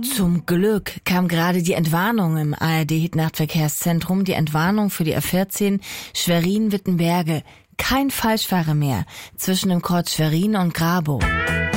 Zum Glück kam gerade die Entwarnung im ARD-Hit-Nachtverkehrszentrum, die Entwarnung für die A14 Schwerin-Wittenberge. Kein Falschfahrer mehr zwischen dem Kreuz Schwerin und Grabow.